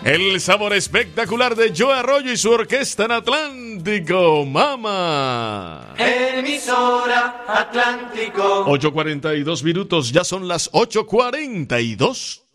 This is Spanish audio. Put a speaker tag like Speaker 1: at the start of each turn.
Speaker 1: El sabor espectacular de Joe Arroyo y su orquesta en Atlántico, Mama.
Speaker 2: Emisora Atlántico.
Speaker 1: 8:42 minutos, ya son las 8:42.